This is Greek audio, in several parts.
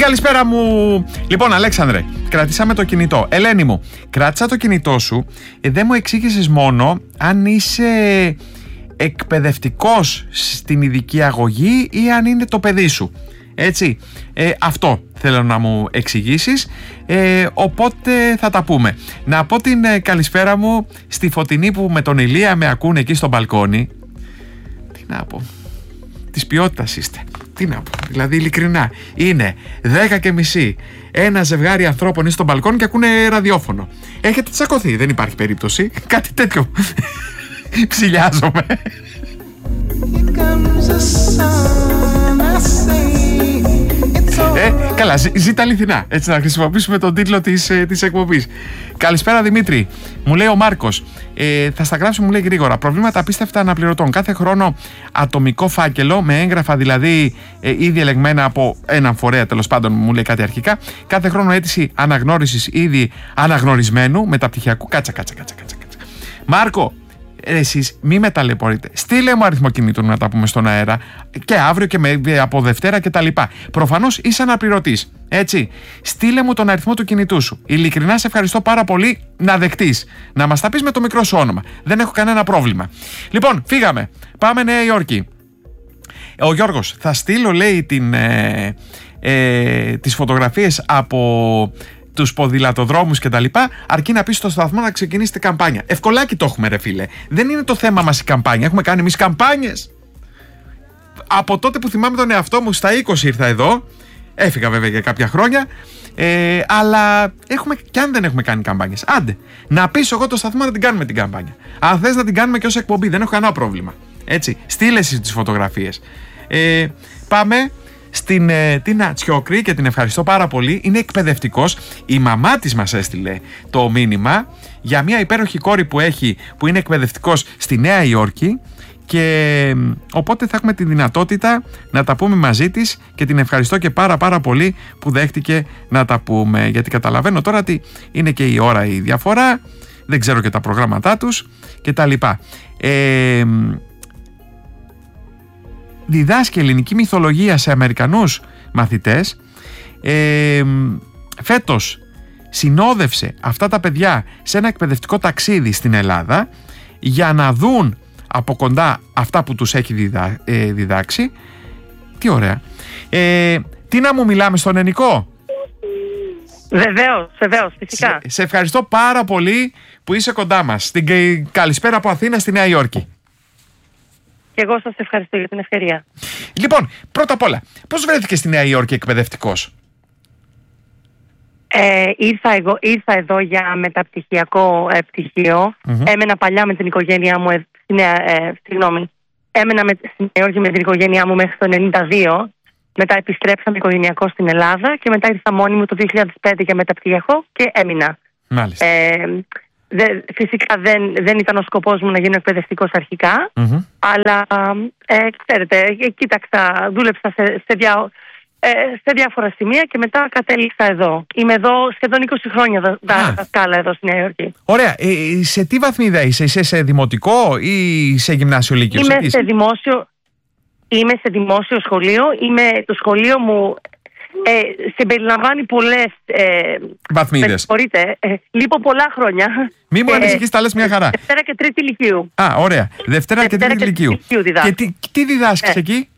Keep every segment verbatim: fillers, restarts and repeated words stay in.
καλησπέρα μου. Λοιπόν, Αλέξανδρε, κρατήσαμε το κινητό. Ελένη μου, κράτησα το κινητό σου. Ε, δεν μου εξήγησες μόνο αν είσαι εκπαιδευτικός στην ειδική αγωγή ή αν είναι το παιδί σου. Έτσι, ε, αυτό θέλω να μου εξηγήσεις, ε, οπότε θα τα πούμε. Να πω την ε, καλησπέρα μου στη Φωτεινή που με τον Ηλία με ακούνε εκεί στο μπαλκόνι. Τι να πω, της ποιότητας είστε. Τι να πω, δηλαδή ειλικρινά. Είναι δέκα και μισή, ένα ζευγάρι ανθρώπων είναι στο μπαλκόνι και ακούνε ραδιόφωνο. Έχετε τσακωθεί, δεν υπάρχει περίπτωση. Κάτι τέτοιο. Ψηλιάζομαι. Ε, καλά, ζή, ζήτα αληθινά. Έτσι να χρησιμοποιήσουμε τον τίτλο της, ε, της εκπομπής. Καλησπέρα Δημήτρη. Μου λέει ο Μάρκος, ε, θα στα γράψω, μου λέει γρήγορα. Προβλήματα απίστευτα αναπληρωτών. Κάθε χρόνο ατομικό φάκελο με έγγραφα δηλαδή ε, ήδη ελεγμένα από έναν φορέα, τέλος πάντων μου λέει κάτι αρχικά. Κάθε χρόνο αίτηση αναγνώρισης ήδη αναγνωρισμένου μεταπτυχιακού. Κάτσα, κάτσα, κάτσα, κάτσα. Μάρκο, εσείς μη με ταλαιπωρείτε. Στείλε μου αριθμό κινήτου να τα πούμε στον αέρα και αύριο και με, από Δευτέρα και τα λοιπά. Προφανώς είσαι αναπληρωτής. Έτσι. Στείλε μου τον αριθμό του κινητού σου. Ειλικρινά σε ευχαριστώ πάρα πολύ να δεχτείς. Να μας τα πεις με το μικρό σου όνομα. Δεν έχω κανένα πρόβλημα. Λοιπόν, φύγαμε. Πάμε Νέα Υόρκη. Ο Γιώργος, θα στείλω λέει την, ε, ε, τις φωτογραφίες από τους ποδηλατοδρόμους και τα λοιπά, αρκεί να πεις στο σταθμό να ξεκινήσετε καμπάνια. Ευκολάκι το έχουμε, ρε φίλε. Δεν είναι το θέμα μας η καμπάνια. Έχουμε κάνει εμείς καμπάνιες. Από τότε που θυμάμαι τον εαυτό μου, στα είκοσι ήρθα εδώ. Έφυγα βέβαια για κάποια χρόνια. Ε, αλλά έχουμε, κι αν δεν έχουμε κάνει καμπάνιες, άντε, να πεις εγώ το σταθμό να την κάνουμε την καμπάνια. Αν θες να την κάνουμε και ως εκπομπή, δεν έχω κανένα πρόβλημα. Έτσι, στείλε εσύ τις φωτογραφίες. Ε, πάμε στην ε, Τίνα Τσιόκρη και την ευχαριστώ πάρα πολύ. Είναι εκπαιδευτικός. Η μαμά της μας έστειλε το μήνυμα για μια υπέροχη κόρη που έχει, που είναι εκπαιδευτικός στη Νέα Υόρκη, και οπότε θα έχουμε τη δυνατότητα να τα πούμε μαζί της και την ευχαριστώ και πάρα πάρα πολύ που δέχτηκε να τα πούμε, γιατί καταλαβαίνω τώρα ότι είναι και η ώρα η διαφορά, δεν ξέρω και τα προγράμματά τους και τα λοιπά. Ε, διδάσκει ελληνική μυθολογία σε Αμερικανούς μαθητές. Ε, φέτος συνόδευσε αυτά τα παιδιά σε ένα εκπαιδευτικό ταξίδι στην Ελλάδα για να δουν από κοντά αυτά που τους έχει διδα, ε, διδάξει. Τι ωραία. Ε, τι να μου μιλάμε στον Ενικό? Βεβαίως, βεβαίως, φυσικά. Σε, σε ευχαριστώ πάρα πολύ που είσαι κοντά μας. Στην καλησπέρα από Αθήνα στη Νέα Υόρκη. Και εγώ σας ευχαριστώ για την ευκαιρία. Λοιπόν, πρώτα απ' όλα, πώς βρέθηκε στη Νέα Υόρκη εκπαιδευτικός? Ε, ήρθα, εγώ, ήρθα εδώ για μεταπτυχιακό ε, πτυχίο. Mm-hmm. Έμενα παλιά με την οικογένειά μου, ε, ε, συγγνώμη, έμενα με, στη Νέα Υόρκη με την οικογένειά μου μέχρι το ενενήντα δύο. Μετά επιστρέψαμε οικογενειακό στην Ελλάδα και μετά ήρθα μόνη μου το δύο χιλιάδες πέντε για μεταπτυχιακό και έμεινα. Μάλιστα. Ε, δε, φυσικά δεν, δεν ήταν ο σκοπός μου να γίνω εκπαιδευτικός αρχικά, mm-hmm. αλλά ε, ξέρετε, κοίταξα, δούλεψα σε, σε, δια, ε, σε διάφορα σημεία και μετά κατέληξα εδώ. Είμαι εδώ σχεδόν είκοσι χρόνια δάσκαλα εδώ στη Νέα Υόρκη. Ωραία. Ε, σε τι βαθμίδα είσαι, είσαι σε δημοτικό ή σε γυμνάσιο λύκειο? Είμαι σε, σε δημόσιο, είμαι σε δημόσιο σχολείο. Είμαι, το σχολείο μου ε, συμπεριλαμβάνει πολλές ε, βαθμίδες. Μπορείτε, ε, λείπω πολλά χρόνια. Μη μου ανησυχείς, τα λες μια χαρά. Δευτέρα και Τρίτη Λυκείου. Α, ωραία. Δευτέρα, Δευτέρα και Τρίτη Λυκείου. Και τι, τι διδάσκεις ε. εκεί?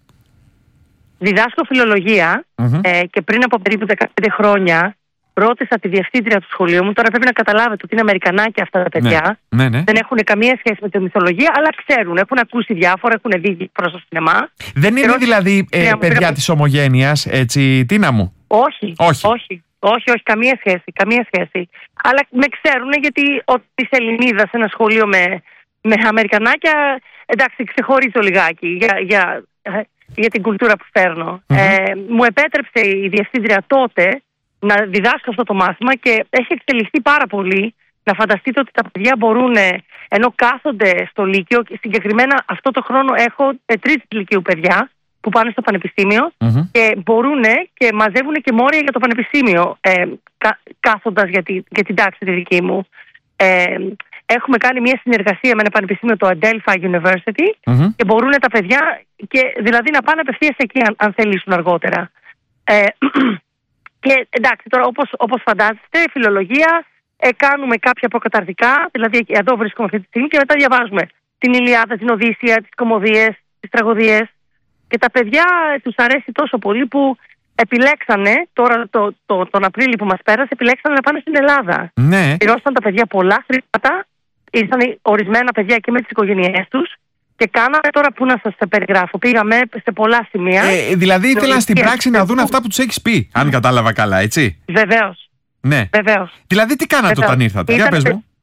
Διδάσκω φιλολογία mm-hmm. ε, και πριν από περίπου δεκαπέντε χρόνια ρώτησα τη διευθύντρια του σχολείου μου. Τώρα πρέπει να καταλάβετε ότι είναι Αμερικανάκια αυτά τα παιδιά. Ναι, ναι, ναι. Δεν έχουν καμία σχέση με τη μυθολογία, αλλά ξέρουν, έχουν ακούσει διάφορα, έχουν δει προς το σινεμά. Δεν είναι ρώτησα, δηλαδή ε, παιδιά πήρα... της ομογένειας, έτσι, Τίνα μου? Όχι, όχι, όχι, όχι, όχι, καμία σχέση, καμία σχέση. Αλλά με ξέρουν γιατί ότι της Ελληνίδας σε ένα σχολείο με, με Αμερικανάκια, εντάξει, ξεχωρίζω λιγάκι για, για, για την κουλτούρα που φέρνω. Mm-hmm. Ε, μου επέτρεψε η διευθύντρια τότε να διδάσκω αυτό το μάθημα και έχει εξελιχθεί πάρα πολύ. Να φανταστείτε ότι τα παιδιά μπορούν, ενώ κάθονται στο Λύκειο, συγκεκριμένα αυτό το χρόνο έχω τρίτη Λυκείου παιδιά που πάνε στο πανεπιστήμιο mm-hmm. και μπορούν και μαζεύουν και μόρια για το πανεπιστήμιο ε, κα, κάθοντας για, τη, για την τάξη τη δική μου. Ε, έχουμε κάνει μια συνεργασία με ένα πανεπιστήμιο, το Adelphi University mm-hmm. και μπορούν τα παιδιά και δηλαδή να πάνε απευθείας εκεί αν, αν θελήσουν αργότερα. Ε, Και εντάξει, τώρα όπως, όπως φαντάζεστε, φιλολογία, ε, κάνουμε κάποια προκαταρτικά, δηλαδή εδώ βρίσκομαι αυτή τη στιγμή και μετά διαβάζουμε την Ηλιάδα, την Οδύσσεια, τις κωμωδίες, τις τραγωδίες. Και τα παιδιά τους αρέσει τόσο πολύ που επιλέξανε, τώρα το, το, τον Απρίλιο που μας πέρασε, επιλέξανε να πάνε στην Ελλάδα. Ναι. Πληρώσαν τα παιδιά πολλά χρήματα, ήρθαν ορισμένα παιδιά και με τις οικογένειές τους και κάναμε τώρα που να σας τα περιγράφω. Πήγαμε σε πολλά σημεία. Ε, δηλαδή ήθελαν στην πράξη να δουν αυτά που τους έχεις πει, αν κατάλαβα καλά, έτσι. Βεβαίως. Ναι. Βεβαίως. Δηλαδή τι κάνατε Βεβαίως. όταν ήρθατε, Ήταν... για πες μου.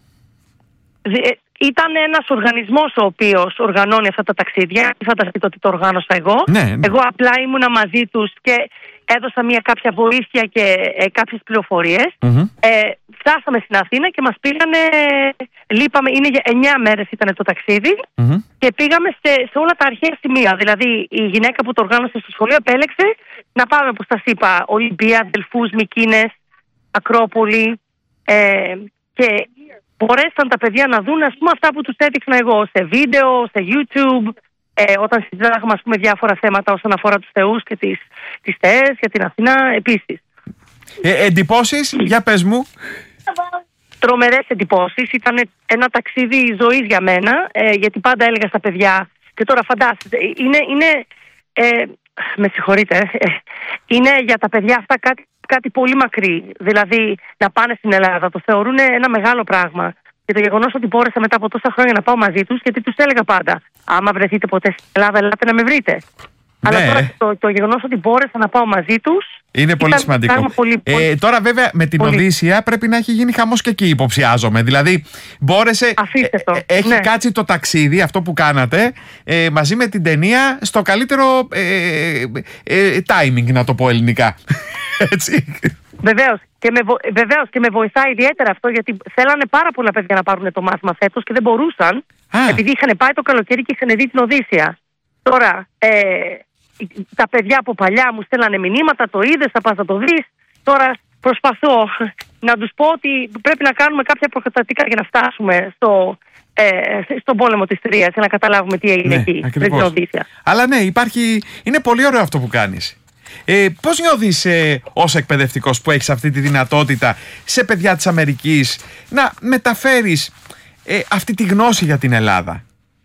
Ήταν ένας οργανισμός ο οποίος οργανώνει αυτά τα ταξίδια. Μην φανταστείτε ότι το οργάνωσα εγώ. Ναι, ναι. Εγώ απλά ήμουνα μαζί τους και έδωσα μια κάποια βοήθεια και ε, κάποιες πληροφορίες. Mm-hmm. Ε, φτάσαμε στην Αθήνα και μας πήγανε, λείπαμε, είναι για εννιά μέρες ήταν το ταξίδι Mm-hmm. και πήγαμε σε, σε όλα τα αρχαία σημεία. Δηλαδή η γυναίκα που το οργάνωσε στο σχολείο επέλεξε να πάμε, όπως σας είπα, Ολυμπία, Δελφούς, Μυκίνες, Ακρόπολη ε, και μπορέσαν τα παιδιά να δουν, ας πούμε, αυτά που τους έδειξνα εγώ σε βίντεο, σε YouTube, ε, όταν συζητάγαμε, ας πούμε, διάφορα θέματα όσον αφορά τους θεούς και τις, τις θεές για την Αθηνά επίσης. Ε, εντυπώσεις, για πες μου. Τρομερές εντυπώσεις. Ήταν ένα ταξίδι ζωής για μένα, ε, γιατί πάντα έλεγα στα παιδιά, και τώρα φαντάζεστε, είναι, είναι ε, με συγχωρείτε, ε, είναι για τα παιδιά αυτά κάτι, κάτι πολύ μακρύ. Δηλαδή να πάνε στην Ελλάδα, το θεωρούν ένα μεγάλο πράγμα. Και το γεγονός ότι μπόρεσα μετά από τόσα χρόνια να πάω μαζί τους, γιατί τους έλεγα πάντα, άμα βρεθείτε ποτέ στην Ελλάδα, ελάτε να με βρείτε. Ναι. Αλλά τώρα το, το γεγονός ότι μπόρεσα να πάω μαζί τους είναι πολύ σημαντικό. Πολύ, πολύ... Ε, τώρα βέβαια με την πολύ. Οδύσσεια πρέπει να έχει γίνει χαμός και εκεί, υποψιάζομαι. Δηλαδή μπόρεσε, ε, ε, έχει ναι. κάτσει το ταξίδι, αυτό που κάνατε, ε, μαζί με την ταινία στο καλύτερο ε, ε, timing, να το πω ελληνικά. Έτσι. Βεβαίως. Και με, βεβαίως και με βοηθάει ιδιαίτερα αυτό, γιατί θέλανε πάρα πολλά παιδιά να πάρουν το μάθημα φέτος και δεν μπορούσαν, Α. επειδή είχαν πάει το καλοκαίρι και είχαν δει την Οδύσσεια. Τώρα, ε, τα παιδιά από παλιά μου στέλνανε μηνύματα, το είδες, θα πας να το δεις. Τώρα προσπαθώ να τους πω ότι πρέπει να κάνουμε κάποια προκαταρτικά για να φτάσουμε στο, ε, στον πόλεμο της Τρίας και να καταλάβουμε τι έγινε, ναι, εκεί, με την Οδύσσεια. Αλλά ναι, υπάρχει, είναι πολύ ωραίο αυτό που κάνεις. Ε, πώς νιώθεις ε, ως εκπαιδευτικός που έχεις αυτή τη δυνατότητα σε παιδιά της Αμερικής να μεταφέρεις ε, αυτή τη γνώση για την Ελλάδα?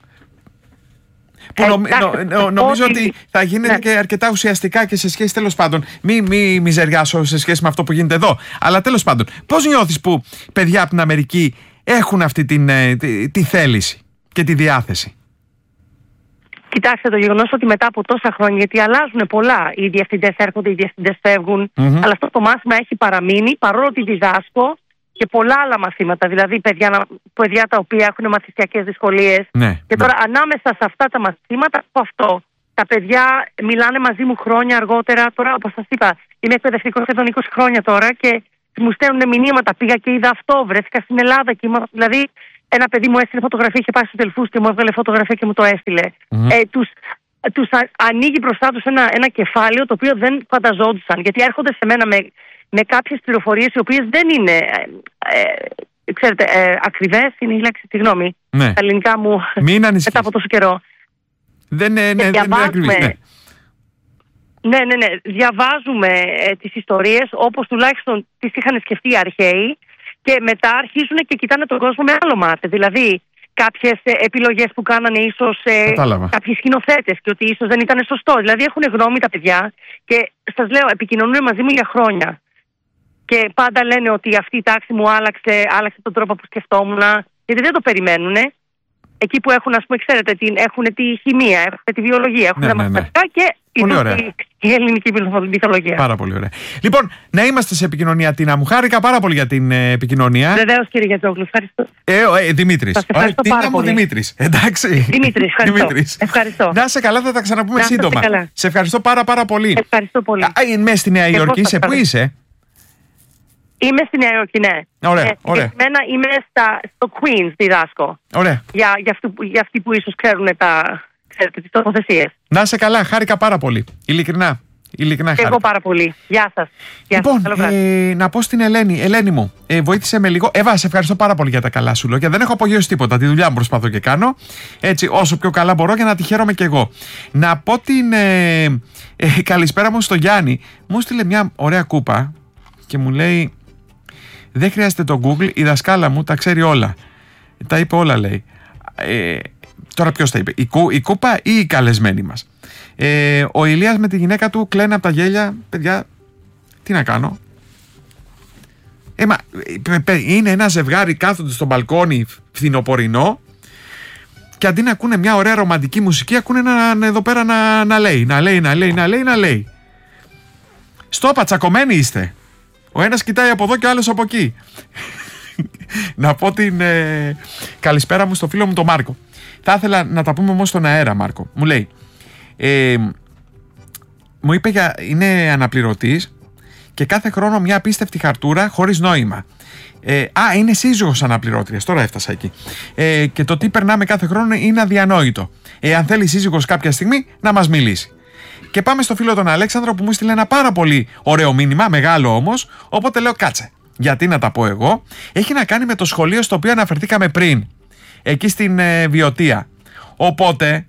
Που νομ, νο, νο, νομίζω ότι, ότι θα γίνεται, ναι, και αρκετά ουσιαστικά και σε σχέση, τέλος πάντων, μη, μη μιζεριάσω σε σχέση με αυτό που γίνεται εδώ, αλλά τέλος πάντων, πώς νιώθεις που παιδιά από την Αμερική έχουν αυτή την, τη, τη θέληση και τη διάθεση? Κοιτάξτε, το γεγονός ότι μετά από τόσα χρόνια, γιατί αλλάζουν πολλά, οι διευθυντές έρχονται, οι διευθυντές φεύγουν, mm-hmm. αλλά αυτό το μάθημα έχει παραμείνει, παρόλο ότι διδάσκω και πολλά άλλα μαθήματα. Δηλαδή, παιδιά, παιδιά τα οποία έχουν μαθησιακές δυσκολίες. Ναι, και τώρα, ναι, ανάμεσα σε αυτά τα μαθήματα, από αυτό, τα παιδιά μιλάνε μαζί μου χρόνια αργότερα. Τώρα, όπως σας είπα, είμαι εκπαιδευτικός σχεδόν είκοσι χρόνια τώρα και μου στέλνουν μηνύματα. Πήγα και είδα αυτό, βρέθηκα στην Ελλάδα. Και είμαι, δηλαδή, ένα παιδί μου έστειλε φωτογραφία, είχε πάει στους Δελφούς και μου έβγαλε φωτογραφία και μου το έστειλε. Mm-hmm. Ε, τους, τους α, ανοίγει μπροστά τους ένα, ένα κεφάλαιο το οποίο δεν φανταζόντουσαν. Γιατί έρχονται σε μένα με, με κάποιες πληροφορίες οι οποίες δεν είναι, ε, ε, ξέρετε, ε, ακριβές, είναι η λέξη, τη γνώμη. Ναι. Τα ελληνικά μου μετά από τόσο καιρό. Δεν, ναι, ναι, δεν είναι ακριβής, ναι. Ναι, ναι, ναι. Διαβάζουμε ε, τις ιστορίες όπως τουλάχιστον τις είχαν σκεφτεί οι αρχαίοι. Και μετά αρχίζουν και κοιτάνε τον κόσμο με άλλο μάτι. Δηλαδή, κάποιες ε, επιλογές που κάνανε ίσως ε, κάποιοι σκηνοθέτες και ότι ίσως δεν ήταν σωστό. Δηλαδή, έχουν γνώμη τα παιδιά και σας λέω, επικοινωνούν μαζί μου για χρόνια. Και πάντα λένε ότι αυτή η τάξη μου άλλαξε, άλλαξε τον τρόπο που σκεφτόμουν, γιατί δεν το περιμένουν. Εκεί που έχουν, ας πούμε, ξέρετε, την, έχουν τη χημεία, έχουν τη βιολογία, έχουν, ναι, τα μαθηματικά, ναι, ναι, και η, η ελληνική μυθολογία. Πάρα πολύ ωραία. Λοιπόν, να είμαστε σε επικοινωνία, Τίνα μου. Χάρηκα πάρα πολύ για την ε, επικοινωνία. Βεβαίως, κύριε Γιατζόγλου, ευχαριστώ. Ε, ε, Δημήτρης. Σας ευχαριστώ Τίνα πάρα μου, πολύ. Δημήτρης. Εντάξει. Δημήτρης, ευχαριστώ. Δημήτρης. Ευχαριστώ. Να είσαι καλά, θα τα ξαναπούμε να σύντομα. Καλά. Σε ευχαριστώ πάρα, πάρα πολύ. Ευχαριστώ πολύ. Α, είμαι στη Νέα Υόρκη, σε πού είσαι? Είμαι στη Νέα Υόρκη, ναι. Ωραία, ε, ωραία. Εμένα είμαι στα, στο Queens, διδάσκω. Ωραία. Για, για, αυτοί, για αυτοί που ίσως ξέρουν τα, ξέρετε, τις τοποθεσίες. Να είσαι καλά, χάρηκα πάρα πολύ. Ειλικρινά. Ειλικρινά χάρηκα. Εγώ πάρα πολύ. Γεια σας. Λοιπόν, ε, να πω στην Ελένη, Ελένη μου, ε, βοήθησε με λίγο. Εύα, σε ευχαριστώ πάρα πολύ για τα καλά σου λόγια. Δεν έχω απογειώσει τίποτα. Τη δουλειά μου προσπαθώ και κάνω. Έτσι, όσο πιο καλά μπορώ για να τη χαίρομαι κι εγώ. Να πω την ε, ε, καλησπέρα μου στο Γιάννη. Μου στείλε μια ωραία κούπα και μου λέει: δεν χρειάζεται το Google, η δασκάλα μου τα ξέρει όλα. Τα είπε όλα, λέει. Ε, τώρα ποιος τα είπε, η, κου, η κούπα ή η καλεσμένη μας? Ε, ο Ηλίας με τη γυναίκα του κλαίνε από τα γέλια. Παιδιά, τι να κάνω? Ε, μα, είναι ένα ζευγάρι, κάθονται στο μπαλκόνι φθινοπορεινό και αντί να ακούνε μια ωραία ρομαντική μουσική, ακούνε να, να, εδώ πέρα να, να λέει, να λέει, να λέει, να λέει, να λέει. Στόπα, τσακωμένοι είστε. Ο ένας κοιτάει από εδώ και ο άλλος από εκεί. Να πω την ε, καλησπέρα μου στο φίλο μου τον Μάρκο. Θα ήθελα να τα πούμε όμως στον αέρα, Μάρκο. Μου λέει, ε, μου είπε για, είναι αναπληρωτής και κάθε χρόνο μια απίστευτη χαρτούρα χωρίς νόημα. Ε, α, είναι σύζυγος αναπληρώτριας, τώρα έφτασα εκεί. Ε, και το τι περνάμε κάθε χρόνο είναι αδιανόητο. Ε, αν θέλει σύζυγος κάποια στιγμή να μας μιλήσει. Και πάμε στο φίλο τον Αλέξανδρο που μου στείλε ένα πάρα πολύ ωραίο μήνυμα, μεγάλο όμως. Οπότε λέω, κάτσε. Γιατί να τα πω εγώ? Έχει να κάνει με το σχολείο στο οποίο αναφερθήκαμε πριν. Εκεί στην ε, Βιωτία. Οπότε,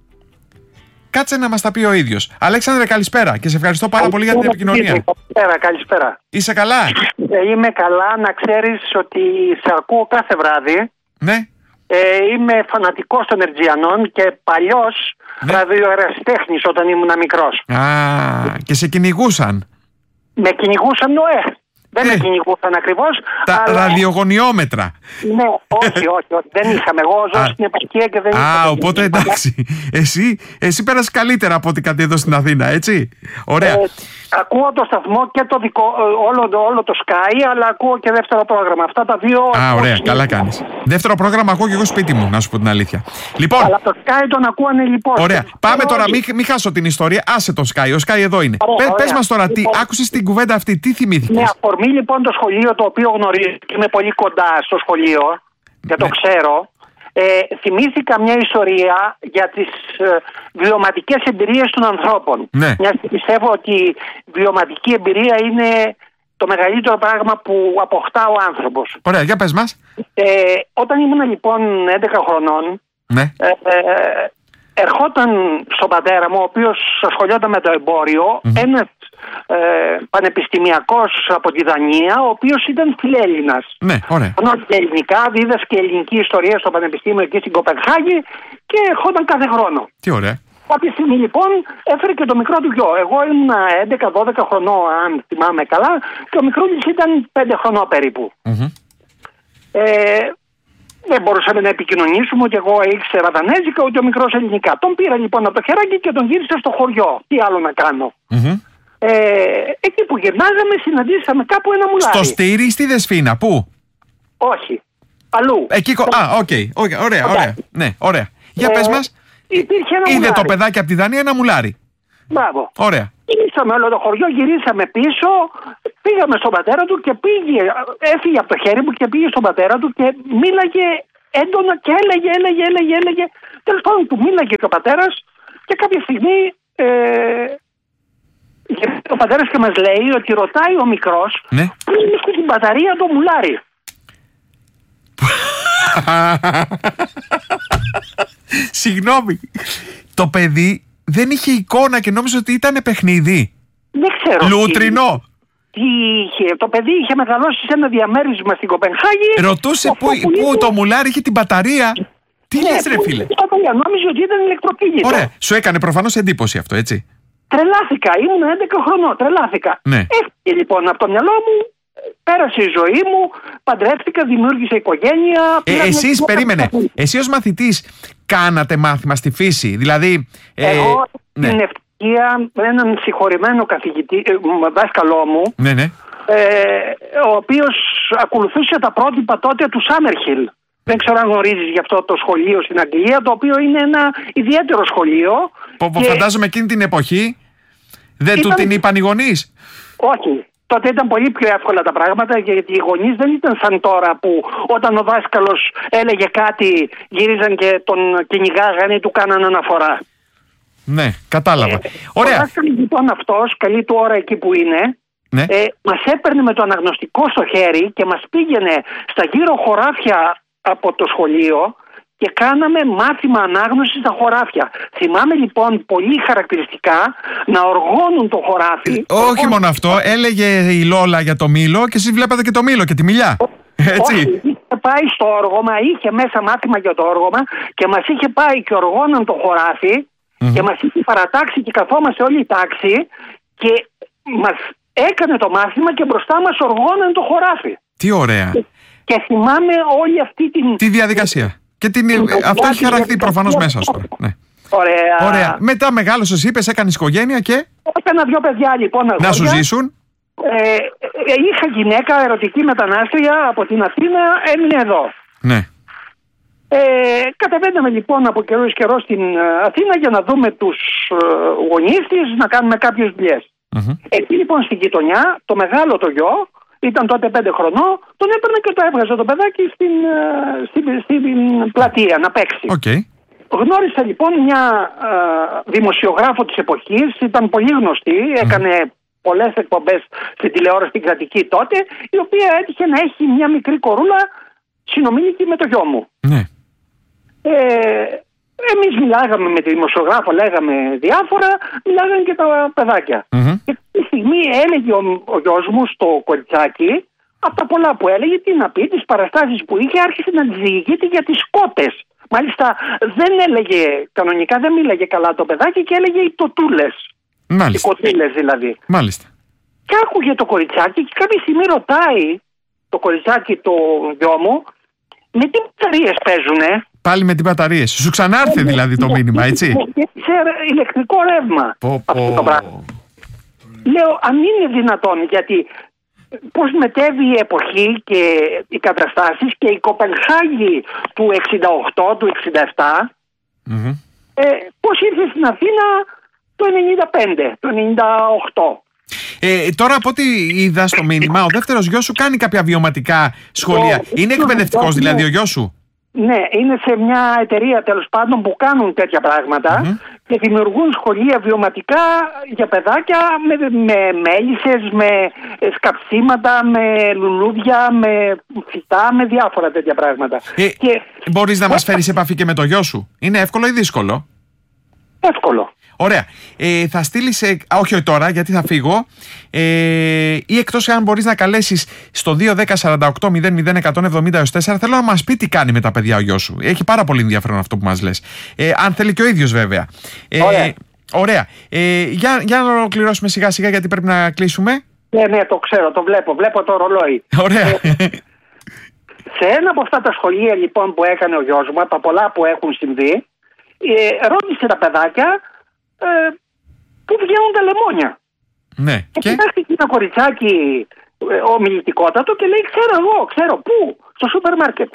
κάτσε να μας τα πει ο ίδιος. Αλέξανδρε, καλησπέρα και σε ευχαριστώ πάρα πολύ για την επικοινωνία. Καλησπέρα, καλησπέρα. Είσαι καλά? Ε, είμαι καλά, να ξέρεις ότι σε ακούω κάθε βράδυ. Ναι. Ε, είμαι φανατικός των Ερτζιανών και παλιός ναι. ραδιοερασιτέχνης όταν ήμουν μικρός. Α, και σε κυνηγούσαν. Με κυνηγούσαν, ναι. Δεν ε, με κυνηγούσαν ακριβώς. Τα αλλά... ραδιογωνιόμετρα. Ναι, όχι, όχι, όχι. Δεν είχαμε. Εγώ ζω στην επαρχία και δεν είχαμε. Α, οπότε εντάξει. Εσύ, εσύ πέρασες καλύτερα από ό,τι κάτι εδώ στην Αθήνα, έτσι. Ωραία. Ε, ακούω το σταθμό και το δικό, όλο, όλο το Sky, αλλά ακούω και δεύτερο πρόγραμμα. Αυτά τα δύο. Α, ωραία, καλά κάνεις. Δεύτερο πρόγραμμα ακούω και εγώ σπίτι μου, να σου πω την αλήθεια. Λοιπόν. Αλλά το Sky τον ακούανε λοιπόν. Ωραία. Πάμε τώρα, μην μη χάσω την ιστορία. Άσε τον Sky. Ο Sky εδώ είναι. Ωραία, Πες μας τώρα, λοιπόν, τι άκουσες την κουβέντα αυτή, τι θυμήθηκες? Με αφορμή λοιπόν το σχολείο το οποίο γνωρίζω και είμαι πολύ κοντά στο σχολείο και το ναι. ξέρω. Ε, θυμήθηκα μια ιστορία για τις ε, βιωματικές εμπειρίες των ανθρώπων. Ναι. Μιας και πιστεύω ότι η βιωματική εμπειρία είναι το μεγαλύτερο πράγμα που αποκτά ο άνθρωπος. Ωραία, για πες μας. Ε, όταν ήμουν λοιπόν έντεκα χρονών, ναι. ε, ε, ερχόταν στον πατέρα μου, ο οποίος ασχολιόταν με το εμπόριο, mm-hmm. ένας ε, πανεπιστημιακός από τη Δανία, ο οποίος ήταν φιλέλληνας. Ναι, ωραία. Γνώριζε ελληνικά, δίδασκε ελληνική ιστορία στο πανεπιστήμιο εκεί στην Κοπενχάγη και ερχόταν κάθε χρόνο. Τι ωραία. Κάποια στιγμή λοιπόν έφερε και το μικρό του γιο. Εγώ ήμουν έντεκα δώδεκα χρονών, αν θυμάμαι καλά, και ο μικρούλης ήταν πέντε χρονών περίπου. Mm-hmm. Ε, Δεν μπορούσαμε να επικοινωνήσουμε, ούτε εγώ ήξερα δανέζικα, ούτε ο μικρός ελληνικά. Τον πήρα λοιπόν από το χεράκι και τον γύρισα στο χωριό. Τι άλλο να κάνω. Mm-hmm. Ε, εκεί που γυρνάζαμε, συναντήσαμε κάπου ένα μουλάρι. Στο Στήρι ή στη Δεσφίνα, πού? Όχι. Αλλού. Εκεί, α, οκ. Okay. Okay. Ωραία, ωραία. Ναι, ωραία. Για ε, πες μας. Υπήρχε ένα είδε μουλάρι. Το παιδάκι από τη Δανία ένα μουλάρι. Μπράβο. Ωραία. Γυρίσαμε όλο το χωριό, γυρίσαμε πίσω, πήγαμε στον πατέρα του και πήγε, έφυγε από το χέρι μου και πήγε στον πατέρα του και μίλαγε έντονα και έλεγε, έλεγε, έλεγε, έλεγε. Τέλος πάντων του μίλαγε και ο πατέρας και κάποια στιγμή ε, ο πατέρας και μας λέει ότι ρωτάει ο μικρός ναι. που είναι στην μπαταρία το μουλάρι. Συγγνώμη, το παιδί δεν είχε εικόνα και νόμιζε ότι ήταν παιχνίδι. Δεν ξέρω. Λούτρινο. Τι είχε. Το παιδί είχε μεγαλώσει σε ένα διαμέρισμα στην Κοπενχάγη. Ρωτούσε πού, που πού είναι... το μουλάρι είχε την μπαταρία. Τι ναι, λες ρε φίλε. Νόμιζε ότι ήταν ηλεκτροκίνητο. Ωραία. Σου έκανε προφανώς εντύπωση αυτό, έτσι. Τρελάθηκα. Ήμουν έντεκα χρονών. Τρελάθηκα. Ναι. Έφυγε λοιπόν από το μυαλό μου. Πέρασε η ζωή μου, παντρεύτηκα, δημιούργησα οικογένεια. Ε, εσείς, περίμενε, εσύ ως μαθητής κάνατε μάθημα στη φύση, δηλαδή... Ε, εγώ ναι. την ευτυχία με έναν συγχωρημένο καθηγητή, ε, δάσκαλό μου, ναι, ναι. Ε, ο οποίος ακολουθούσε τα πρότυπα τότε του Σάμερχιλ. Δεν ξέρω αν γνωρίζεις γι' αυτό το σχολείο στην Αγγλία, το οποίο είναι ένα ιδιαίτερο σχολείο. Που και... φαντάζομαι εκείνη την εποχή δεν ήταν... του την είπαν οι γονείς. Όχι. Τότε ήταν πολύ πιο εύκολα τα πράγματα, γιατί οι γονείς δεν ήταν σαν τώρα που όταν ο δάσκαλος έλεγε κάτι γύριζαν και τον κυνηγάγανε ή του κάνανε αναφορά. Ναι, κατάλαβα. Ε, Ωραία. Ο δάσκαλος λοιπόν αυτός, καλή του ώρα εκεί που είναι, Ναι. ε, μας έπαιρνε με το αναγνωστικό στο χέρι και μας πήγαινε στα γύρω χωράφια από το σχολείο και κάναμε μάθημα ανάγνωσης στα χωράφια. Θυμάμαι λοιπόν πολύ χαρακτηριστικά να οργώνουν το χωράφι. Ε, όχι μόνο αυτό, έλεγε η Λόλα για το μήλο και εσείς βλέπατε και το μήλο και τη μιλιά. Έτσι. Όχι, είχε πάει στο όργωμα, είχε μέσα μάθημα για το όργωμα και μας είχε πάει και οργώναν το χωράφι mm-hmm. και μας είχε παρατάξει και καθόμαστε όλη η τάξη και μας έκανε το μάθημα και μπροστά μας οργώναν το χωράφι. Τι ωραία. Και, και θυμάμαι όλη αυτή την... Τη διαδικασία. Και την... την... αυτό έχει χαρακτεί προφανώς μέσα σου. Ναι. Ωραία. Ωραία. Μετά μεγάλωσες, είπες, έκανες οικογένεια και... Έκανα δύο παιδιά λοιπόν. Να σου ζήσουν. Ε, είχα γυναίκα ερωτική μετανάστρια από την Αθήνα, έμεινε εδώ. Ναι. Ε, κατεβαίναμε λοιπόν από καιρό καιρό στην Αθήνα για να δούμε τους γονείς της, να κάνουμε κάποιες δουλειές. Mm-hmm. Εκεί λοιπόν στην γειτονιά, το μεγάλο το γιο, ήταν τότε πέντε χρονών, τον έπαιρνε και το έβγαζε το παιδάκι στην, στην, στην πλατεία να παίξει. Okay. Γνώρισα λοιπόν μια α, δημοσιογράφο της εποχής, ήταν πολύ γνωστή, έκανε mm. πολλές εκπομπές στην τηλεόραση την κρατική τότε, η οποία έτυχε να έχει μια μικρή κορούλα συνομήλικη με το γιο μου. Ναι. Ε, εμείς μιλάγαμε με τη δημοσιογράφο, λέγαμε διάφορα, μιλάγανε και τα παιδάκια. Mm-hmm. Και τη στιγμή έλεγε ο, ο γιος μου στο κοριτσάκι, από τα πολλά που έλεγε, τι να πει, τις παραστάσεις που είχε, άρχισε να τις διηγείται για τις κότες. Μάλιστα δεν έλεγε, κανονικά δεν μίλαγε καλά το παιδάκι και έλεγε οι τοτούλες. Μάλιστα. Οι κοτήλες δηλαδή. Μάλιστα. Και άκουγε το κοριτσάκι και κάποια στιγμή ρωτάει το κοριτσάκι το γιο μου, με τι μπαταρίες παίζουνε. Πάλι με τι μπαταρίες. Σου ξανάρθε δηλαδή το μήνυμα, έτσι. Σε ηλεκτρικό ρεύμα. Πω, πω. Αυτό το πράγμα. Λέω, αν είναι δυνατόν, γιατί πώς μετέβη η εποχή και οι καταστάσεις και η Κοπενχάγη του εξήντα οκτώ, του εξήντα επτά, mm-hmm. ε, πώς ήρθε στην Αθήνα το ενενήντα πέντε, το ενενήντα οκτώ. Ε, τώρα από ό,τι είδα στο μήνυμα, ο δεύτερος γιος σου κάνει κάποια βιωματικά σχολεία. Το, είναι εκπαιδευτικός δηλαδή ο γιος σου? Ναι, είναι σε μια εταιρεία τέλος πάντων που κάνουν τέτοια πράγματα mm-hmm. και δημιουργούν σχολεία βιωματικά για παιδάκια με, με μέλισσες, με σκαψίματα, με λουλούδια, με φυτά, με διάφορα τέτοια πράγματα. Ε, και... Μπορείς να μας φέρεις επαφή και με το γιο σου? Είναι εύκολο ή δύσκολο? Εύκολο. Ωραία. Ε, θα στείλεις, ε, όχι τώρα γιατί θα φύγω, ε, ή εκτός αν μπορείς να καλέσεις στο δύο ένα μηδέν σαράντα οκτώ μηδέν μηδέν εκατόν εβδομήντα έως τέσσερα. Θέλω να μας πει τι κάνει με τα παιδιά ο γιος σου. Έχει πάρα πολύ ενδιαφέρον αυτό που μας λες. Ε, αν θέλει και ο ίδιος βέβαια. Ε, ωραία. Ωραία. Ε, για, για να ολοκληρώσουμε σιγά σιγά γιατί πρέπει να κλείσουμε. Ναι, ναι, το ξέρω, το βλέπω. Βλέπω το ρολόι. Ωραία. Ε, σε ένα από αυτά τα σχολεία λοιπόν που έκανε ο γιος μου, από τα πολλά που έχουν συμβεί, ε, ρώτησε τα παιδάκια ε, πού βγαίνουν τα λεμόνια. Ναι. Και κοιτάξτε ένα κοριτσάκι ε, ομιλητικότατο και λέει, ξέρω εγώ, ξέρω πού, στο σούπερ μάρκετ.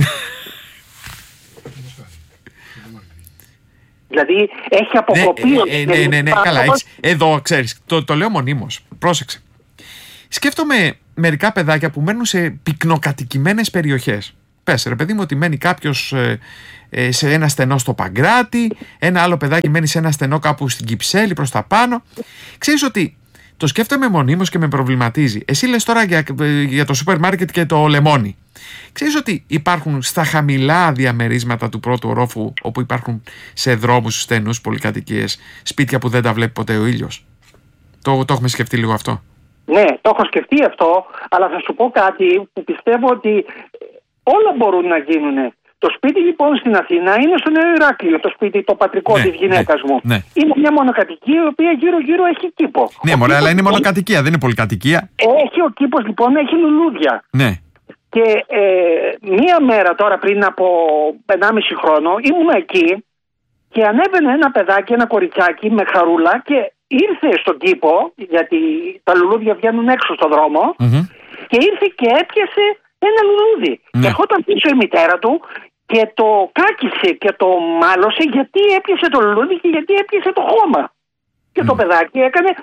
Δηλαδή έχει αποκοπεί. Ναι, ε, ναι, ναι, ναι, καλά, έχεις, εδώ ξέρεις, το, το λέω μονίμως, πρόσεξε. Σκέφτομαι μερικά παιδάκια που μένουν σε πυκνοκατοικημένες περιοχές. Πες ρε παιδί μου ότι μένει κάποιος ε, ε, σε ένα στενό στο Παγκράτη, ένα άλλο παιδάκι μένει σε ένα στενό κάπου στην Κυψέλη προς τα πάνω. Ξέρεις ότι το σκέφτομαι μονίμως και με προβληματίζει. Εσύ λες τώρα για, για το σούπερ μάρκετ και το λεμόνι. Ξέρεις ότι υπάρχουν στα χαμηλά διαμερίσματα του πρώτου ορόφου, όπου υπάρχουν σε δρόμους στενούς πολυκατοικίες, σπίτια που δεν τα βλέπει ποτέ ο ήλιος? Το, το έχουμε σκεφτεί λίγο αυτό? Ναι, το έχω σκεφτεί αυτό, αλλά θα σου πω κάτι που πιστεύω ότι όλα μπορούν να γίνουν. Το σπίτι λοιπόν στην Αθήνα είναι στο Νέο Ηράκλειο, το σπίτι το πατρικό ναι, της γυναίκας ναι, μου. Ναι. Είναι μια μονοκατοικία η οποία γύρω-γύρω έχει κήπο. Ναι, μωρέ, αλλά είναι μονοκατοικία, δεν είναι πολυκατοικία. Έχει ο κήπος λοιπόν, έχει λουλούδια. Ναι. Και ε, μία μέρα τώρα πριν από ενάμιση χρόνο ήμουν εκεί και ανέβαινε ένα παιδάκι, ένα κοριτσάκι με χαρούλα και ήρθε στον κήπο, γιατί τα λουλούδια βγαίνουν έξω στον δρόμο, mm-hmm. και ήρθε και έπιασε ένα λουλούδι. Mm-hmm. Και ερχόταν πίσω η μητέρα του και το κάκισε και το μάλωσε γιατί έπιασε το λουλούδι και γιατί έπιασε το χώμα. Και mm-hmm. το παιδάκι έκανε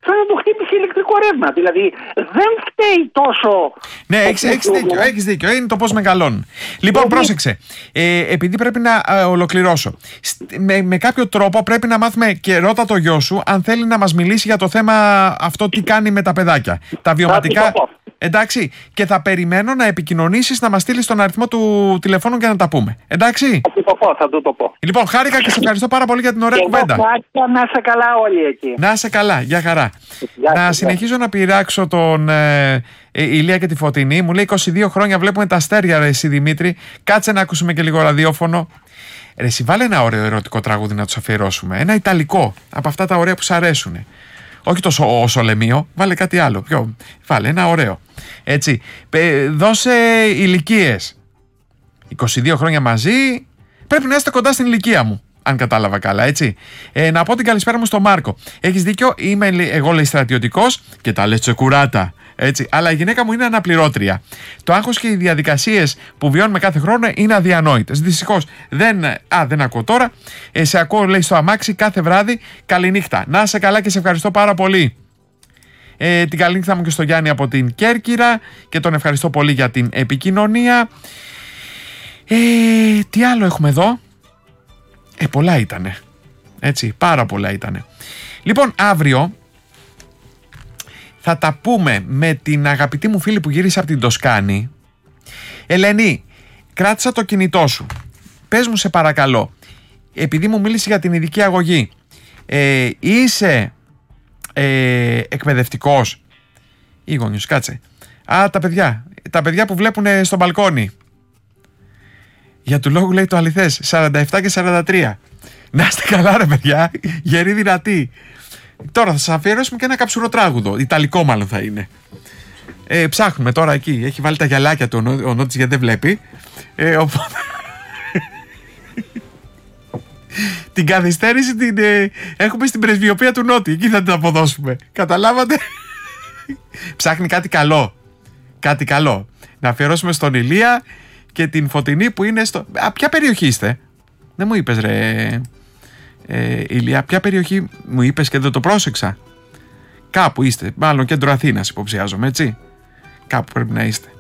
σαν να του χτύπησε ηλεκτρικό ρεύμα. Δηλαδή δεν φταίει τόσο. Ναι, έχεις, έχεις δίκιο, έχεις δίκιο. Είναι το πώς μεγαλώνουν. Λοιπόν, δηλαδή... πρόσεξε. Ε, επειδή πρέπει να ε, ολοκληρώσω. Με, με κάποιο τρόπο πρέπει να μάθουμε και ρώτα το γιο σου αν θέλει να μας μιλήσει για το θέμα αυτό τι κάνει με τα παιδάκια. Τα βιωματικά. Εντάξει, και θα περιμένω να επικοινωνήσεις, να μας στείλεις τον αριθμό του τηλεφώνου και να τα πούμε. Εντάξει. Θα του το πω, θα του το πω. Λοιπόν, χάρηκα και σε ευχαριστώ πάρα πολύ για την ωραία κουβέντα. Να είσαι καλά όλοι εκεί. Να είσαι καλά, για χαρά. Γεια να γεια. συνεχίζω να πειράξω τον ε, ε, Ηλία και τη Φωτεινή. Μου λέει είκοσι δύο χρόνια βλέπουμε τα αστέρια, ρε εσύ Δημήτρη. Κάτσε να ακούσουμε και λίγο ραδιόφωνο. Ρε εσύ, βάλε ένα ωραίο ερωτικό τραγούδι να τους αφιερώσουμε. Ένα ιταλικό, από αυτά τα ωραία που σ' αρέσουν. Όχι το σο, σολεμίο, βάλε κάτι άλλο. Ποιο, βάλε ένα ωραίο. Έτσι, δώσε ηλικίες. είκοσι δύο χρόνια μαζί, πρέπει να είστε κοντά στην ηλικία μου. Αν κατάλαβα καλά, έτσι. Ε, να πω την καλησπέρα μου στον Μάρκο. Έχεις δίκιο, είμαι εγώ λέει στρατιωτικός και τα λες τσεκουράτα. Έτσι. Αλλά η γυναίκα μου είναι αναπληρώτρια. Το άγχος και οι διαδικασίες που βιώνουμε κάθε χρόνο είναι αδιανόητες. Δυστυχώς δεν, α, δεν ακούω τώρα. Ε, σε ακούω λέει στο αμάξι κάθε βράδυ. Καληνύχτα. Να είσαι καλά και σε ευχαριστώ πάρα πολύ. Ε, την καληνύχτα μου και στο Γιάννη από την Κέρκυρα και τον ευχαριστώ πολύ για την επικοινωνία. Ε, τι άλλο έχουμε εδώ? Ε, πολλά ήτανε. Έτσι, πάρα πολλά ήτανε. Λοιπόν, αύριο θα τα πούμε με την αγαπητή μου φίλη που γύρισε από την Τοσκάνη. Ελένη, κράτησα το κινητό σου. Πες μου σε παρακαλώ, επειδή μου μίλησε για την ειδική αγωγή, ε, είσαι ε, εκπαιδευτικός ή γονιός? Κάτσε. Α, τα παιδιά. Τα παιδιά που βλέπουν στο μπαλκόνι. Για του λόγου λέει το αληθές, σαράντα επτά και σαράντα τρία. Να είστε καλά ρε παιδιά, γεροί δυνατοί. Τώρα θα σας αφιερώσουμε και ένα καψουροτράγουδο, ιταλικό μάλλον θα είναι. Ε, ψάχνουμε τώρα εκεί, έχει βάλει τα γυαλάκια του ο Νότης γιατί δεν βλέπει. Ε, οπότε... την καθυστέρηση την ε, έχουμε στην πρεσβειοποία του Νότη, εκεί θα την αποδώσουμε. Καταλάβατε? Ψάχνει κάτι καλό, κάτι καλό. Να αφιερώσουμε στον Ηλία και την Φωτεινή που είναι στο... Α, ποια περιοχή είστε? Δεν μου είπες ρε ε, Ηλία, ποια περιοχή μου είπες και δεν το πρόσεξα? Κάπου είστε, μάλλον κέντρο Αθήνας υποψιάζομαι, έτσι. Κάπου πρέπει να είστε.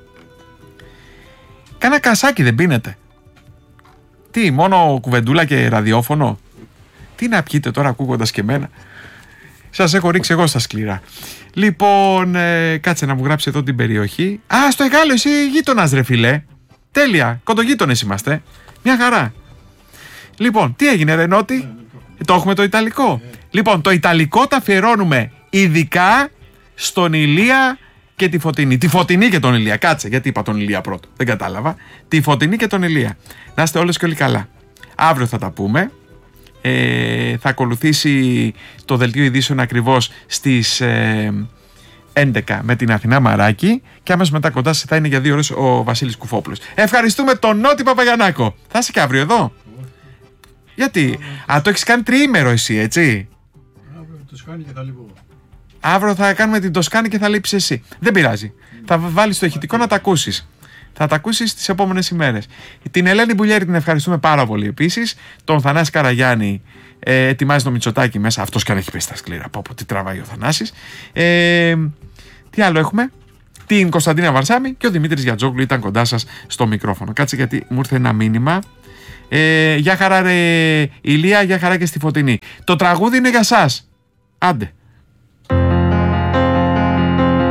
Κάνα κασάκι δεν πίνετε? Τι, μόνο κουβεντούλα και ραδιόφωνο? Τι να πιείτε τώρα ακούγοντας και εμένα? Σας έχω ρίξει εγώ στα σκληρά. Λοιπόν, ε, κάτσε να μου γράψει εδώ την περιοχή. Α, στο Εγάλεο εσύ γείτονας ρε φίλε. Τέλεια, κοντογείτονες είμαστε. Μια χαρά. Λοιπόν, τι έγινε ρε Νότη? Ε, το έχουμε το ιταλικό. Ε. Λοιπόν, το ιταλικό τα αφιερώνουμε ειδικά στον Ηλία και τη Φωτεινή. Τη Φωτεινή και τον Ηλία. Κάτσε, γιατί είπα τον Ηλία πρώτο? Δεν κατάλαβα. Τη Φωτεινή και τον Ηλία. Να είστε όλες και όλοι καλά. Αύριο θα τα πούμε. Ε, θα ακολουθήσει το δελτίο ειδήσεων ακριβώς στις ε, έντεκα με την Αθηνά Μαράκη και άμεσα μετά κοντά θα είναι για δύο ώρες ο Βασίλης Κουφόπουλος. Ευχαριστούμε τον Νότι Παπαγιαννάκο. Θα είσαι και αύριο εδώ? Γιατί? Α, το έχεις κάνει τριήμερο εσύ, έτσι? Αύριο το σκάνει και θα λείπω. Αύριο θα κάνουμε την Τοσκάνη και θα λείψεις εσύ. Δεν πειράζει. Θα βάλεις το ηχητικό να τα ακούσεις. Θα τα ακούσεις τις επόμενες ημέρες. Την Ελένη Μπουλιέρη την ευχαριστούμε πάρα πολύ επίσης. Τον Θανάση Καραγιάννη ε, ετοιμάζει το Μητσοτάκι μέσα. Αυτός και αν έχει πέσει στα σκληρά. Από τι τραβάει ο Θανάσης. Ε, τι άλλο έχουμε? Την Κωνσταντίνα Βαρσάμη και ο Δημήτρης Γιατζόγλου ήταν κοντά σας στο μικρόφωνο. Κάτσε γιατί μου ήρθε ένα μήνυμα. Ε, για χαρά ρε Ηλία, για χαρά και στη Φωτεινή. Το τραγούδι είναι για σας. Άντε.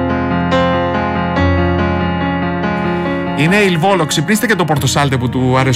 Είναι η Λβόλο. Ξυπνήστε και το πορτοσάλτε που του αρέσουν.